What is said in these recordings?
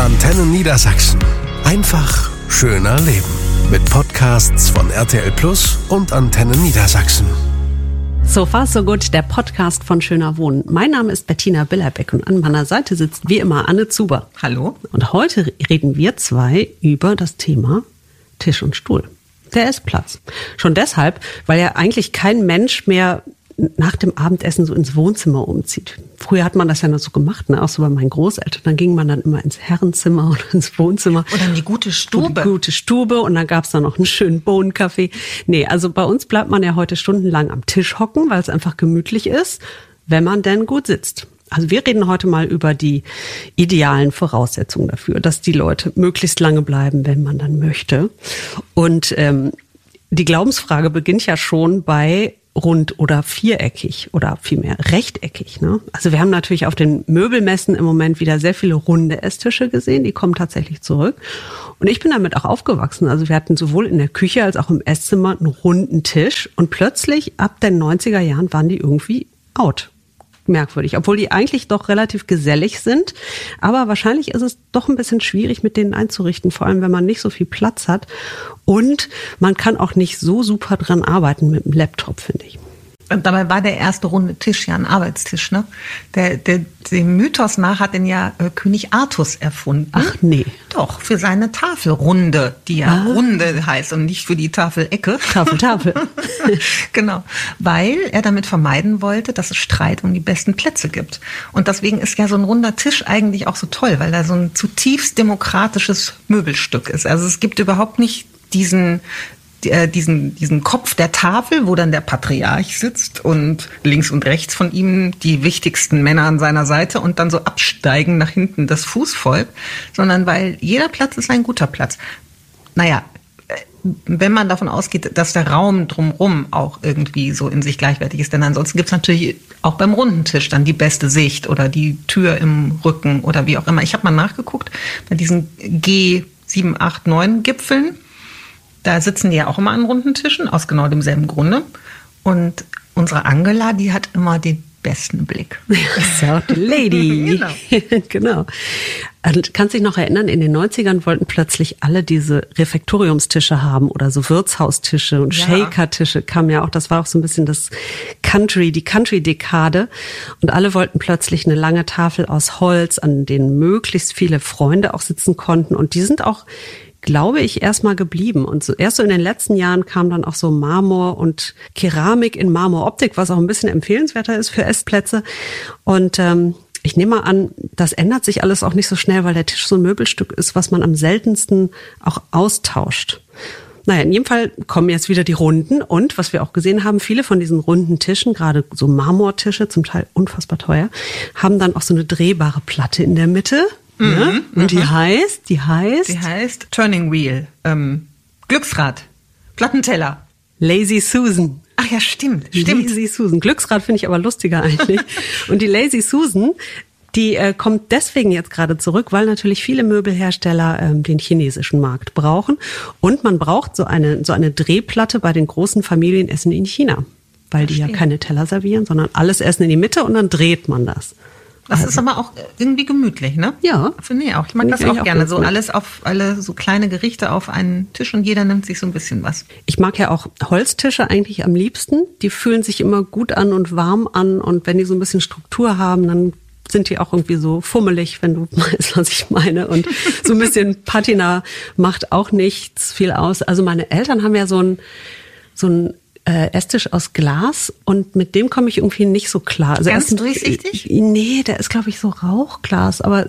Antenne Niedersachsen. Einfach schöner leben. Mit Podcasts von RTL Plus und Antenne Niedersachsen. So far so good, der Podcast von Schöner Wohnen. Mein Name ist Bettina Billerbeck und an meiner Seite sitzt wie immer Anne Zuber. Hallo. Und heute reden wir zwei über das Thema Tisch und Stuhl. Der Essplatz. Schon deshalb, weil ja eigentlich kein Mensch mehr nach dem Abendessen so ins Wohnzimmer umzieht. Früher hat man das ja noch so gemacht, ne? Auch so bei meinen Großeltern. Dann ging man dann immer ins Herrenzimmer oder ins Wohnzimmer. Oder in die gute Stube. Die gute Stube und dann gab's da noch einen schönen Bohnenkaffee. Nee, also bei uns bleibt man ja heute stundenlang am Tisch hocken, weil es einfach gemütlich ist, wenn man denn gut sitzt. Also wir reden heute mal über die idealen Voraussetzungen dafür, dass die Leute möglichst lange bleiben, wenn man dann möchte. Und die Glaubensfrage beginnt ja schon bei rund oder viereckig oder vielmehr rechteckig. Ne? Also wir haben natürlich auf den Möbelmessen im Moment wieder sehr viele runde Esstische gesehen. Die kommen tatsächlich zurück. Und ich bin damit auch aufgewachsen. Also wir hatten sowohl in der Küche als auch im Esszimmer einen runden Tisch. Und plötzlich ab den 90er Jahren waren die irgendwie out. Merkwürdig, obwohl die eigentlich doch relativ gesellig sind. Aber wahrscheinlich ist es doch ein bisschen schwierig, mit denen einzurichten, vor allem wenn man nicht so viel Platz hat. Und man kann auch nicht so super dran arbeiten mit dem Laptop, finde ich. Und dabei war der erste runde Tisch ja ein Arbeitstisch, ne? Dem Mythos nach hat den ja König Artus erfunden. Ach nee. Doch, für seine Tafelrunde, die ja Runde heißt und nicht für die Tafelecke. Tafel. Genau, weil er damit vermeiden wollte, dass es Streit um die besten Plätze gibt. Und deswegen ist ja so ein runder Tisch eigentlich auch so toll, weil er so ein zutiefst demokratisches Möbelstück ist. Also es gibt überhaupt nicht diesen Kopf der Tafel, wo dann der Patriarch sitzt und links und rechts von ihm die wichtigsten Männer an seiner Seite und dann so absteigen nach hinten das Fußvolk, sondern weil jeder Platz ist ein guter Platz. Naja, wenn man davon ausgeht, dass der Raum drumherum auch irgendwie so in sich gleichwertig ist, denn ansonsten gibt es natürlich auch beim runden Tisch dann die beste Sicht oder die Tür im Rücken oder wie auch immer. Ich habe mal nachgeguckt, bei diesen G7, 8, 9 Gipfeln, da sitzen die ja auch immer an runden Tischen, aus genau demselben Grunde. Und unsere Angela, die hat immer den besten Blick. So, Lady. Genau. Also, kannst dich noch erinnern, in den 90ern wollten plötzlich alle diese Refektoriumstische haben oder so Wirtshaustische und Shaker-Tische kamen ja auch, das war auch so ein bisschen die Country-Dekade. Und alle wollten plötzlich eine lange Tafel aus Holz, an denen möglichst viele Freunde auch sitzen konnten. Und die sind auch, glaube ich, erstmal geblieben. Und so, erst so in den letzten Jahren kam dann auch so Marmor und Keramik in Marmoroptik, was auch ein bisschen empfehlenswerter ist für Essplätze. Und ich nehme mal an, das ändert sich alles auch nicht so schnell, weil der Tisch so ein Möbelstück ist, was man am seltensten auch austauscht. Naja, in jedem Fall kommen jetzt wieder die Runden und, was wir auch gesehen haben, viele von diesen runden Tischen, gerade so Marmortische, zum Teil unfassbar teuer, haben dann auch so eine drehbare Platte in der Mitte. Ja? Und die heißt Turning Wheel, Glücksrad, Plattenteller. Lazy Susan. Ach ja, stimmt. Lazy Susan. Glücksrad finde ich aber lustiger eigentlich. Und die Lazy Susan, die kommt deswegen jetzt gerade zurück, weil natürlich viele Möbelhersteller den chinesischen Markt brauchen. Und man braucht so eine Drehplatte bei den großen Familienessen in China. Weil die ja keine Teller servieren, sondern alles Essen in die Mitte und dann dreht man das. Das ist aber auch irgendwie gemütlich, ne? Ja. Finde ich auch. Ich mag das auch gerne. So alle so kleine Gerichte auf einen Tisch und jeder nimmt sich so ein bisschen was. Ich mag ja auch Holztische eigentlich am liebsten. Die fühlen sich immer gut an und warm an. Und wenn die so ein bisschen Struktur haben, dann sind die auch irgendwie so fummelig, wenn du weißt, was ich meine. Und so ein bisschen Patina macht auch nichts viel aus. Also meine Eltern haben ja so ein Esstisch aus Glas und mit dem komme ich irgendwie nicht so klar. Also ganz durchsichtig? Nee, der ist, glaube ich, so Rauchglas, aber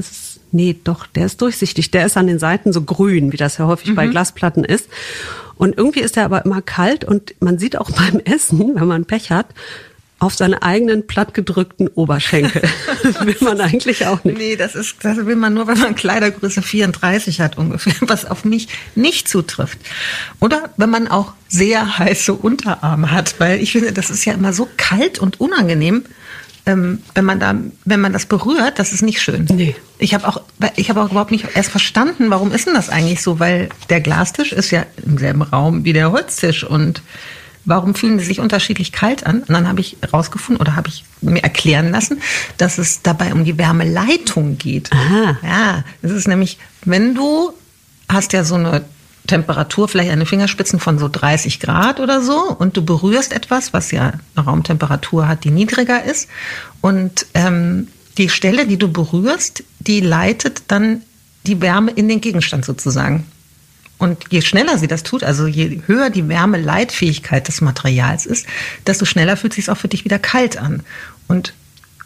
der ist durchsichtig. Der ist an den Seiten so grün, wie das ja häufig bei Glasplatten ist. Und irgendwie ist der aber immer kalt und man sieht auch beim Essen, wenn man Pech hat, auf seine eigenen plattgedrückten Oberschenkel. Das will man eigentlich auch nicht. Nee, das will man nur, wenn man Kleidergröße 34 hat ungefähr, was auf mich nicht zutrifft. Oder wenn man auch sehr heiße Unterarme hat, weil ich finde, das ist ja immer so kalt und unangenehm, wenn man das berührt, das ist nicht schön. Nee. Ich habe auch überhaupt nicht erst verstanden, warum ist denn das eigentlich so, weil der Glastisch ist ja im selben Raum wie der Holztisch und warum fühlen die sich unterschiedlich kalt an? Und dann habe ich rausgefunden oder habe ich mir erklären lassen, dass es dabei um die Wärmeleitung geht. Aha. Ja, das ist nämlich, wenn du hast ja so eine Temperatur, vielleicht an den Fingerspitzen von so 30 Grad oder so, und du berührst etwas, was ja eine Raumtemperatur hat, die niedriger ist, und die Stelle, die du berührst, die leitet dann die Wärme in den Gegenstand sozusagen. Und je schneller sie das tut, also je höher die Wärmeleitfähigkeit des Materials ist, desto schneller fühlt es sich auch für dich wieder kalt an. Und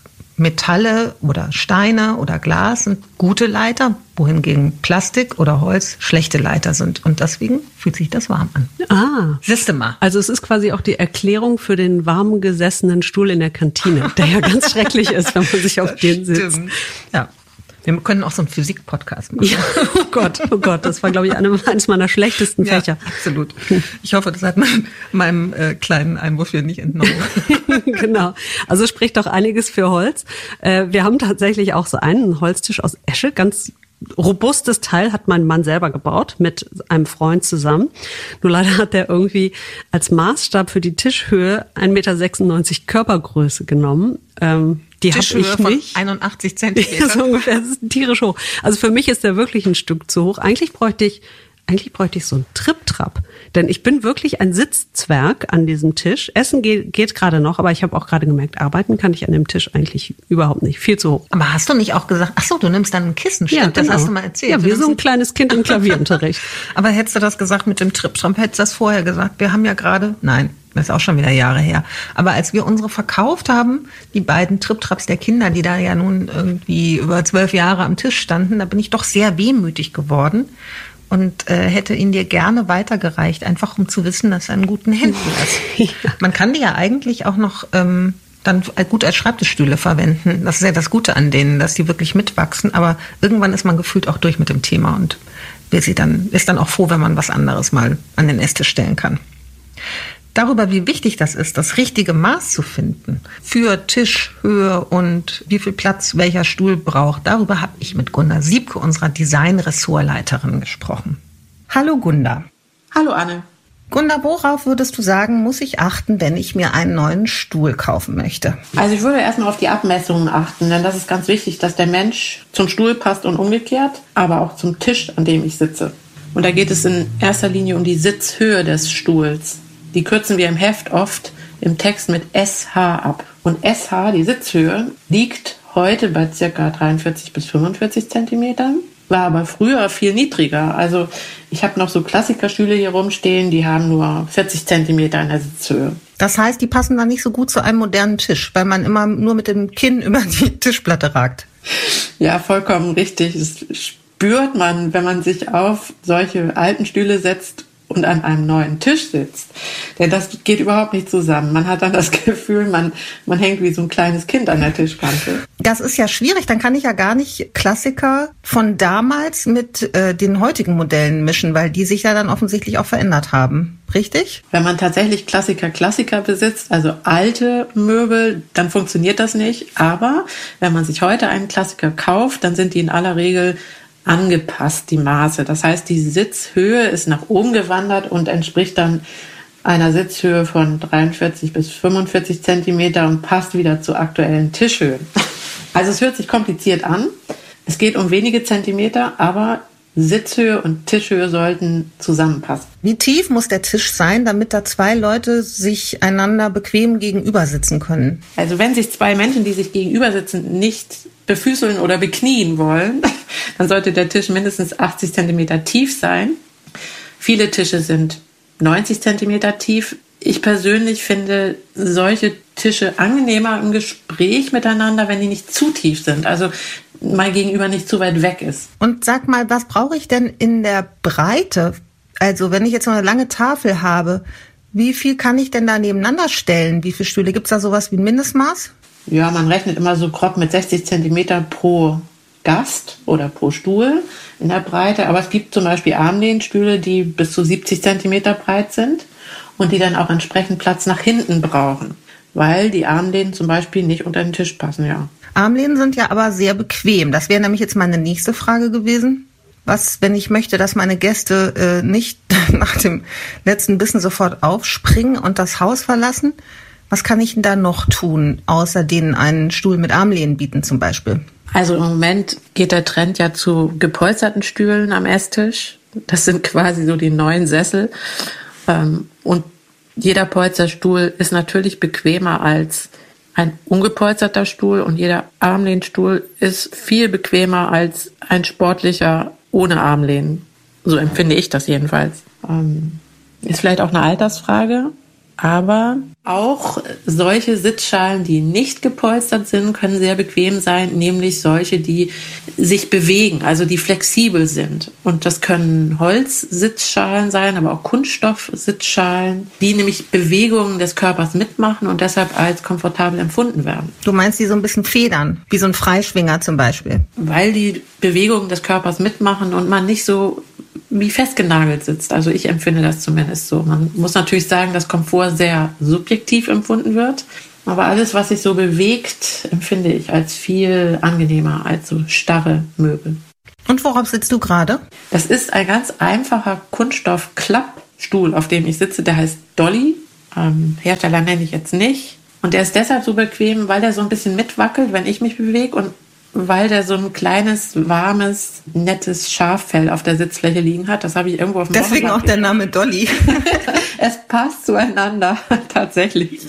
Metalle oder Steine oder Glas sind gute Leiter, wohingegen Plastik oder Holz schlechte Leiter sind. Und deswegen fühlt sich das warm an. Ah. Siehst du mal. Also es ist quasi auch die Erklärung für den warm gesessenen Stuhl in der Kantine, der ja ganz schrecklich ist, wenn man sich auf den sitzt. Ja. Wir können auch so einen Physik-Podcast machen. Ja, oh Gott, das war, glaube ich, eines meiner schlechtesten Fächer. Ja, absolut. Ich hoffe, das hat meinem kleinen Einwurf hier nicht entnommen. Genau. Also spricht doch einiges für Holz. Wir haben tatsächlich auch so einen Holztisch aus Esche, ganz robustes Teil, hat mein Mann selber gebaut, mit einem Freund zusammen. Nur leider hat der irgendwie als Maßstab für die Tischhöhe 1,96 Meter Körpergröße genommen. Die habe ich nicht. Von 81 Zentimeter. Ja, so ungefähr, das ist tierisch hoch. Also für mich ist der wirklich ein Stück zu hoch. Eigentlich bräuchte ich so einen Trip-Trap. Denn ich bin wirklich ein Sitzzwerg an diesem Tisch. Essen geht gerade noch, aber ich habe auch gerade gemerkt, arbeiten kann ich an dem Tisch eigentlich überhaupt nicht. Viel zu hoch. Aber hast du nicht auch gesagt, ach so, du nimmst dann ein Kissen? Stimmt, ja, genau. Das hast du mal erzählt. Ja, wie so ein kleines Kind im Klavierunterricht. Aber hättest du das gesagt mit dem Trip-Trap, hättest du das vorher gesagt? Wir haben ja gerade, nein, das ist auch schon wieder Jahre her. Aber als wir unsere verkauft haben, die beiden Trip-Traps der Kinder, die da ja nun irgendwie über 12 Jahre am Tisch standen, da bin ich doch sehr wehmütig geworden. Und hätte ihn dir gerne weitergereicht, einfach um zu wissen, dass er in guten Händen ist. Ja. Man kann die ja eigentlich auch noch dann gut als Schreibtischstühle verwenden. Das ist ja das Gute an denen, dass die wirklich mitwachsen. Aber irgendwann ist man gefühlt auch durch mit dem Thema und ist dann auch froh, wenn man was anderes mal an den Esstisch stellen kann. Darüber, wie wichtig das ist, das richtige Maß zu finden für Tischhöhe und wie viel Platz welcher Stuhl braucht, darüber habe ich mit Gunda Siebke, unserer Design-Ressortleiterin, gesprochen. Hallo Gunda. Hallo Anne. Gunda, worauf würdest du sagen, muss ich achten, wenn ich mir einen neuen Stuhl kaufen möchte? Also ich würde erstmal auf die Abmessungen achten, denn das ist ganz wichtig, dass der Mensch zum Stuhl passt und umgekehrt, aber auch zum Tisch, an dem ich sitze. Und da geht es in erster Linie um die Sitzhöhe des Stuhls. Die kürzen wir im Heft oft im Text mit SH ab. Und SH, die Sitzhöhe, liegt heute bei ca. 43 bis 45 Zentimetern, war aber früher viel niedriger. Also ich habe noch so Klassikerstühle hier rumstehen, die haben nur 40 Zentimeter in der Sitzhöhe. Das heißt, die passen dann nicht so gut zu einem modernen Tisch, weil man immer nur mit dem Kinn über die Tischplatte ragt. Ja, vollkommen richtig. Das spürt man, wenn man sich auf solche alten Stühle setzt und an einem neuen Tisch sitzt. Denn das geht überhaupt nicht zusammen. Man hat dann das Gefühl, man hängt wie so ein kleines Kind an der Tischkante. Das ist ja schwierig. Dann kann ich ja gar nicht Klassiker von damals mit den heutigen Modellen mischen, weil die sich ja dann offensichtlich auch verändert haben. Richtig? Wenn man tatsächlich Klassiker besitzt, also alte Möbel, dann funktioniert das nicht. Aber wenn man sich heute einen Klassiker kauft, dann sind die in aller Regel angepasst, die Maße. Das heißt, die Sitzhöhe ist nach oben gewandert und entspricht dann einer Sitzhöhe von 43 bis 45 Zentimeter und passt wieder zur aktuellen Tischhöhe. Also es hört sich kompliziert an. Es geht um wenige Zentimeter, aber Sitzhöhe und Tischhöhe sollten zusammenpassen. Wie tief muss der Tisch sein, damit da zwei Leute sich einander bequem gegenüber sitzen können? Also wenn sich zwei Menschen, die sich gegenüber sitzen, nicht befüßeln oder beknien wollen, dann sollte der Tisch mindestens 80 Zentimeter tief sein. Viele Tische sind 90 Zentimeter tief. Ich persönlich finde solche Tische angenehmer im Gespräch miteinander, wenn die nicht zu tief sind. Also mein Gegenüber nicht zu weit weg ist. Und sag mal, was brauche ich denn in der Breite? Also wenn ich jetzt noch eine lange Tafel habe, wie viel kann ich denn da nebeneinander stellen? Wie viele Stühle? Gibt es da sowas wie ein Mindestmaß? Ja, man rechnet immer so grob mit 60 Zentimeter pro Gast oder pro Stuhl in der Breite. Aber es gibt zum Beispiel Armlehnstühle, die bis zu 70 Zentimeter breit sind und die dann auch entsprechend Platz nach hinten brauchen, weil die Armlehnen zum Beispiel nicht unter den Tisch passen, ja. Armlehnen sind ja aber sehr bequem. Das wäre nämlich jetzt meine nächste Frage gewesen. Was, wenn ich möchte, dass meine Gäste nicht nach dem letzten Bissen sofort aufspringen und das Haus verlassen? Was kann ich denn da noch tun, außer denen einen Stuhl mit Armlehnen bieten zum Beispiel? Also im Moment geht der Trend ja zu gepolsterten Stühlen am Esstisch. Das sind quasi so die neuen Sessel. Und jeder Polsterstuhl ist natürlich bequemer als ein ungepolsterter Stuhl und jeder Armlehnstuhl ist viel bequemer als ein sportlicher ohne Armlehnen. So empfinde ich das jedenfalls. Ist vielleicht auch eine Altersfrage, aber auch solche Sitzschalen, die nicht gepolstert sind, können sehr bequem sein, nämlich solche, die sich bewegen, also die flexibel sind. Und das können Holzsitzschalen sein, aber auch Kunststoffsitzschalen, die nämlich Bewegungen des Körpers mitmachen und deshalb als komfortabel empfunden werden. Du meinst, die so ein bisschen federn, wie so ein Freischwinger zum Beispiel? Weil die Bewegungen des Körpers mitmachen und man nicht so wie festgenagelt sitzt. Also ich empfinde das zumindest so. Man muss natürlich sagen, dass Komfort sehr subjektiv empfunden wird. Aber alles, was sich so bewegt, empfinde ich als viel angenehmer als so starre Möbel. Und worauf sitzt du gerade? Das ist ein ganz einfacher Kunststoff-Klappstuhl, auf dem ich sitze. Der heißt Dolly. Hersteller nenne ich jetzt nicht. Und der ist deshalb so bequem, weil der so ein bisschen mitwackelt, wenn ich mich bewege und weil der so ein kleines, warmes, nettes Schaffell auf der Sitzfläche liegen hat. Das habe ich irgendwo auf dem Deswegen auch der Name Dolly. Es passt zueinander, tatsächlich.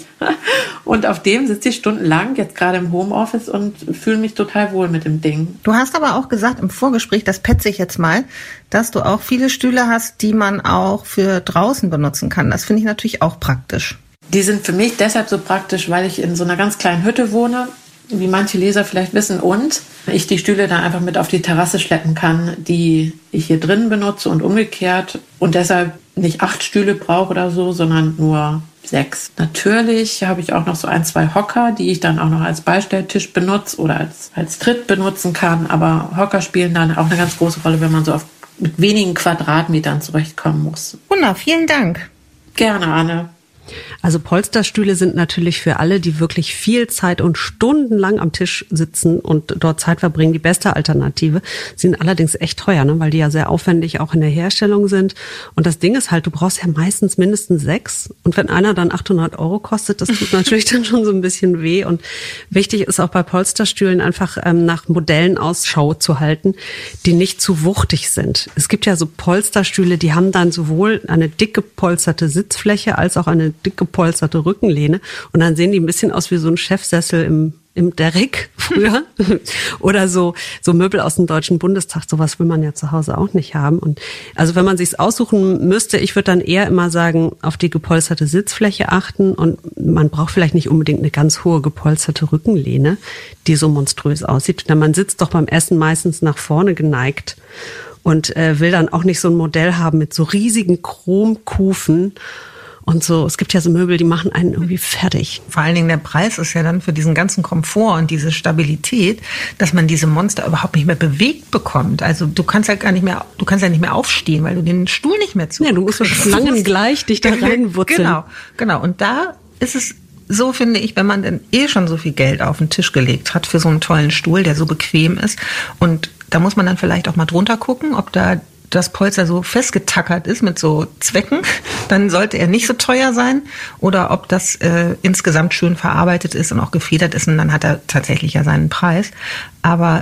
Und auf dem sitze ich stundenlang, jetzt gerade im Homeoffice und fühle mich total wohl mit dem Ding. Du hast aber auch gesagt im Vorgespräch, das petze ich jetzt mal, dass du auch viele Stühle hast, die man auch für draußen benutzen kann. Das finde ich natürlich auch praktisch. Die sind für mich deshalb so praktisch, weil ich in so einer ganz kleinen Hütte wohne, wie manche Leser vielleicht wissen, und ich die Stühle dann einfach mit auf die Terrasse schleppen kann, die ich hier drin benutze und umgekehrt und deshalb nicht 8 Stühle brauche oder so, sondern nur 6. Natürlich habe ich auch noch so 1, 2 Hocker, die ich dann auch noch als Beistelltisch benutze oder als Tritt benutzen kann, aber Hocker spielen dann auch eine ganz große Rolle, wenn man so mit wenigen Quadratmetern zurechtkommen muss. Wunder, vielen Dank. Gerne, Anne. Also Polsterstühle sind natürlich für alle, die wirklich viel Zeit und stundenlang am Tisch sitzen und dort Zeit verbringen, die beste Alternative. Sind allerdings echt teuer, ne? Weil die ja sehr aufwendig auch in der Herstellung sind. Und das Ding ist halt, du brauchst ja meistens mindestens 6. Und wenn einer dann 800 € kostet, das tut natürlich dann schon so ein bisschen weh. Und wichtig ist auch bei Polsterstühlen einfach nach Modellen Ausschau zu halten, die nicht zu wuchtig sind. Es gibt ja so Polsterstühle, die haben dann sowohl eine dick gepolsterte Sitzfläche als auch eine dick gepolsterte Rückenlehne und dann sehen die ein bisschen aus wie so ein Chefsessel im Derrick früher oder so Möbel aus dem Deutschen Bundestag. Sowas will man ja zu Hause auch nicht haben. Und also wenn man sich's aussuchen müsste, ich würde dann eher immer sagen, auf die gepolsterte Sitzfläche achten und man braucht vielleicht nicht unbedingt eine ganz hohe gepolsterte Rückenlehne, die so monströs aussieht. Denn man sitzt doch beim Essen meistens nach vorne geneigt und will dann auch nicht so ein Modell haben mit so riesigen Chromkufen. Und so, es gibt ja so Möbel, die machen einen irgendwie fertig. Vor allen Dingen der Preis ist ja dann für diesen ganzen Komfort und diese Stabilität, dass man diese Monster überhaupt nicht mehr bewegt bekommt. Also du kannst ja nicht mehr aufstehen, weil du den Stuhl nicht mehr Ja, du musst langen gleich dich da reinwurzeln. Genau. Und da ist es so, finde ich, wenn man denn schon so viel Geld auf den Tisch gelegt hat für so einen tollen Stuhl, der so bequem ist. Und da muss man dann vielleicht auch mal drunter gucken, ob da das Polster so festgetackert ist mit so Zwecken, dann sollte er nicht so teuer sein. Oder ob das insgesamt schön verarbeitet ist und auch gefedert ist, und dann hat er tatsächlich ja seinen Preis. Aber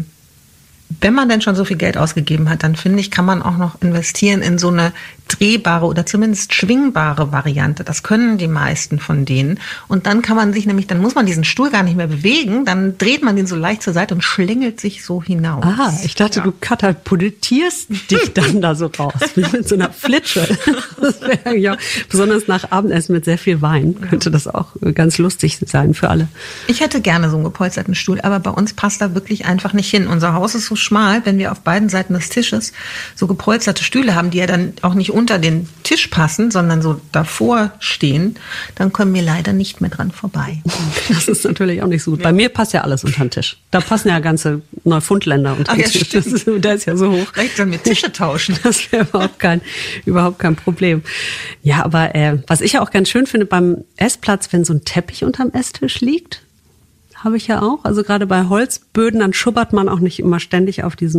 wenn man denn schon so viel Geld ausgegeben hat, dann finde ich, kann man auch noch investieren in so eine drehbare oder zumindest schwingbare Variante. Das können die meisten von denen. Und dann kann man sich nämlich, dann muss man diesen Stuhl gar nicht mehr bewegen, dann dreht man den so leicht zur Seite und schlängelt sich so hinaus. Aha, ich dachte, du katapultierst dich dann da so raus, wie mit so einer Flitsche. Das wäre ja, besonders nach Abendessen mit sehr viel Wein, könnte das auch ganz lustig sein für alle. Ich hätte gerne so einen gepolsterten Stuhl, aber bei uns passt da wirklich einfach nicht hin. Unser Haus ist so schmal, wenn wir auf beiden Seiten des Tisches so gepolsterte Stühle haben, die ja dann auch nicht unter den Tisch passen, sondern so davor stehen, dann kommen wir leider nicht mehr dran vorbei. Das ist natürlich auch nicht so gut. Bei mir passt ja alles unter den Tisch. Da passen ja ganze Neufundländer unter den Tisch. Der ist ja so hoch. Vielleicht sollen wir Tische tauschen. Das wäre überhaupt kein Problem. Ja, aber was ich ja auch ganz schön finde beim Essplatz, wenn so ein Teppich unterm Esstisch liegt, habe ich ja auch. Also gerade bei Holzböden, dann schubbert man auch nicht immer ständig auf diesen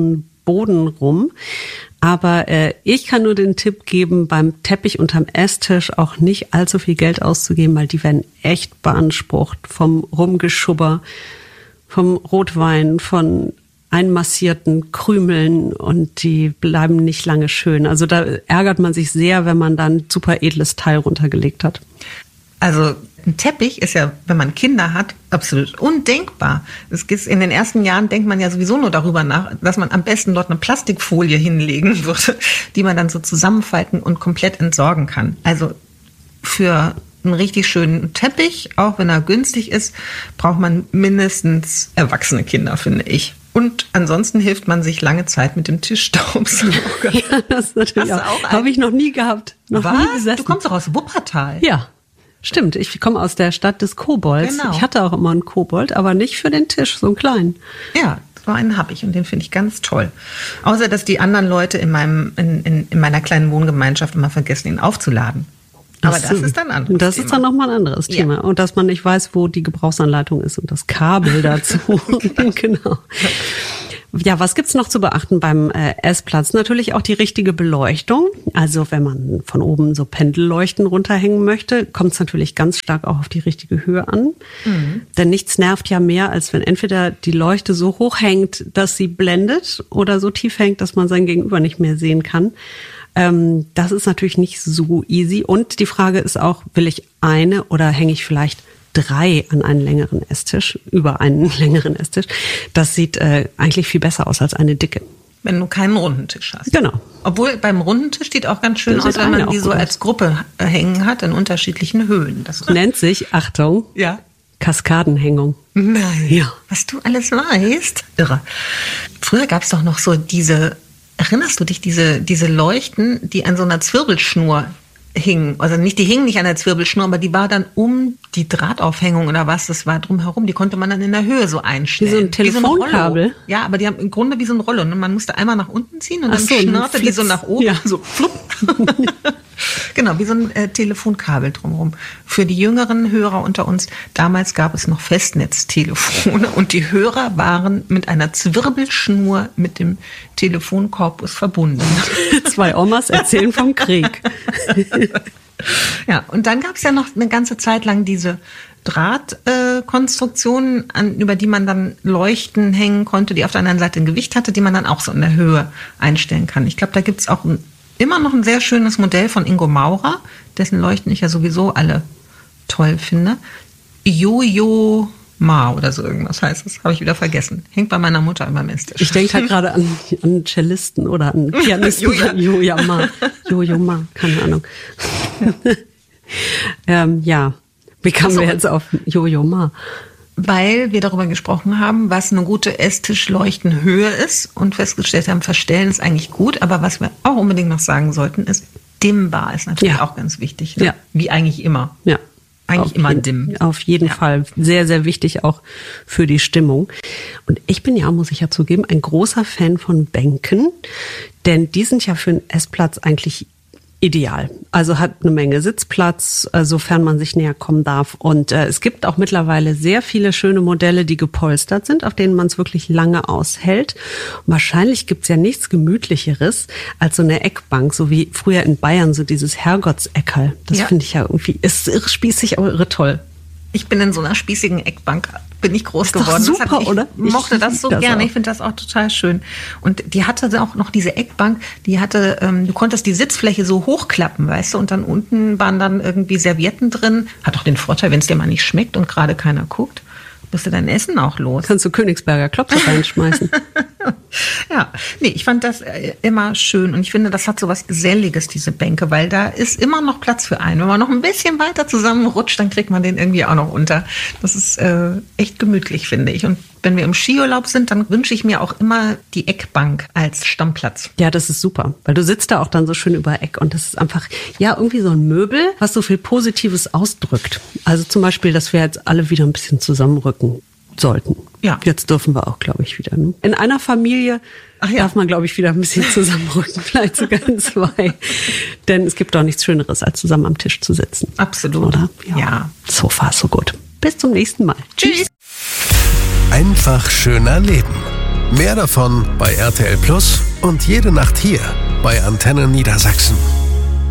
Boden rum. Aber ich kann nur den Tipp geben, beim Teppich unterm Esstisch auch nicht allzu viel Geld auszugeben, weil die werden echt beansprucht vom Rumgeschubber, vom Rotwein, von einmassierten Krümeln und die bleiben nicht lange schön. Also da ärgert man sich sehr, wenn man dann ein super edles Teil runtergelegt hat. Also ein Teppich ist ja, wenn man Kinder hat, absolut undenkbar. In den ersten Jahren denkt man ja sowieso nur darüber nach, dass man am besten dort eine Plastikfolie hinlegen würde, die man dann so zusammenfalten und komplett entsorgen kann. Also für einen richtig schönen Teppich, auch wenn er günstig ist, braucht man mindestens erwachsene Kinder, finde ich. Und ansonsten hilft man sich lange Zeit mit dem Tischstaubsauger. Ja, das ist natürlich auch. Habe ich noch nie gehabt. Nie gesessen. Du kommst doch aus Wuppertal. Ja, stimmt. Ich komme aus der Stadt des Kobolds. Genau. Ich hatte auch immer einen Kobold, aber nicht für den Tisch, so einen kleinen. Ja, so einen habe ich und den finde ich ganz toll. Außer, dass die anderen Leute in meiner kleinen Wohngemeinschaft immer vergessen, ihn aufzuladen. Aber das ist dann ein anderes Thema. Das ist dann nochmal ein anderes Thema. Und dass man nicht weiß, wo die Gebrauchsanleitung ist und das Kabel dazu. Genau. Ja, was gibt's noch zu beachten beim Essplatz? Natürlich auch die richtige Beleuchtung. Also wenn man von oben so Pendelleuchten runterhängen möchte, kommt es natürlich ganz stark auch auf die richtige Höhe an. Mhm. Denn nichts nervt ja mehr, als wenn entweder die Leuchte so hoch hängt, dass sie blendet oder so tief hängt, dass man sein Gegenüber nicht mehr sehen kann. Das ist natürlich nicht so easy. Und die Frage ist auch, will ich eine oder hänge ich vielleicht 3 an einen längeren Esstisch, über einen längeren Esstisch? Das sieht eigentlich viel besser aus als eine dicke. Wenn du keinen runden Tisch hast. Genau. Obwohl beim runden Tisch sieht auch ganz schön aus, wenn man die so als Gruppe hängen hat in unterschiedlichen Höhen. Das nennt sich, Achtung, ja, Kaskadenhängung. Nein. Ja. Was du alles weißt. Irre. Früher gab es doch noch so erinnerst du dich, diese Leuchten, die an so einer Zwirbelschnur hingen? Also die hingen nicht an der Zwirbelschnur, aber die war dann um die Drahtaufhängung oder was, das war drumherum. Die konnte man dann in der Höhe so einstellen. Wie so ein Telefonkabel? So ja, aber die haben im Grunde wie so ein Rollo. Und man musste einmal nach unten ziehen und dann schnurrte die so nach oben. Ja. So flupp. Genau, wie so ein Telefonkabel drumherum. Für die jüngeren Hörer unter uns, damals gab es noch Festnetztelefone und die Hörer waren mit einer Zwirbelschnur mit dem Telefonkorpus verbunden. 2 Omas erzählen vom Krieg. Ja, und dann gab es ja noch eine ganze Zeit lang diese Drahtkonstruktionen, über die man dann Leuchten hängen konnte, die auf der anderen Seite ein Gewicht hatte, die man dann auch so in der Höhe einstellen kann. Ich glaube, da gibt es auch immer noch ein sehr schönes Modell von Ingo Maurer, dessen Leuchten ich ja sowieso alle toll finde. Yo-Yo-Ma oder so irgendwas heißt es. Habe ich wieder vergessen. Hängt bei meiner Mutter immer am Esstisch. Ich denke halt gerade an Cellisten oder an Pianisten. Yo-Ma, keine Ahnung. Ja, wie kamen wir jetzt auf Yo-Ma? Weil wir darüber gesprochen haben, was eine gute Esstischleuchtenhöhe ist und festgestellt haben, Verstellen ist eigentlich gut, aber was wir auch unbedingt noch sagen sollten, ist, dimmbar ist natürlich auch ganz wichtig. Ne? Ja. Wie eigentlich immer. Ja. Eigentlich immer dimm. Auf jeden Fall. Sehr, sehr wichtig auch für die Stimmung. Und ich bin ja, muss ich ja zugeben, ein großer Fan von Bänken, denn die sind ja für einen Essplatz eigentlich ideal. Also hat eine Menge Sitzplatz, sofern man sich näher kommen darf. Und es gibt auch mittlerweile sehr viele schöne Modelle, die gepolstert sind, auf denen man es wirklich lange aushält. Und wahrscheinlich gibt's ja nichts Gemütlicheres als so eine Eckbank, so wie früher in Bayern, so dieses Herrgottseckerl. Das finde ich ja irgendwie, ist irre spießig, aber irre toll. Ich bin in so einer spießigen Eckbank, bin ich groß geworden. Super, oder? Ich mochte das so gerne. Ich finde das auch total schön. Und die hatte auch noch diese Eckbank, die hatte, du konntest die Sitzfläche so hochklappen, weißt du, und dann unten waren dann irgendwie Servietten drin. Hat auch den Vorteil, wenn es dir mal nicht schmeckt und gerade keiner guckt, bist du dein Essen auch los. Kannst du Königsberger Klopse reinschmeißen. Ja, nee, ich fand das immer schön und ich finde, das hat so was Geselliges, diese Bänke, weil da ist immer noch Platz für einen. Wenn man noch ein bisschen weiter zusammenrutscht, dann kriegt man den irgendwie auch noch unter. Das ist echt gemütlich, finde ich. Und wenn wir im Skiurlaub sind, dann wünsche ich mir auch immer die Eckbank als Stammplatz. Ja, das ist super, weil du sitzt da auch dann so schön über Eck und das ist einfach, ja, irgendwie so ein Möbel, was so viel Positives ausdrückt. Also zum Beispiel, dass wir jetzt alle wieder ein bisschen zusammenrücken sollten. Ja. Jetzt dürfen wir auch, glaube ich, wieder. Ne? In einer Familie darf man, glaube ich, wieder ein bisschen zusammenrücken, vielleicht sogar in 2. Denn es gibt doch nichts Schöneres, als zusammen am Tisch zu sitzen. Absolut. Oder? Ja. So far, so gut. Bis zum nächsten Mal. Tschüss. Einfach schöner leben. Mehr davon bei RTL Plus und jede Nacht hier bei Antenne Niedersachsen.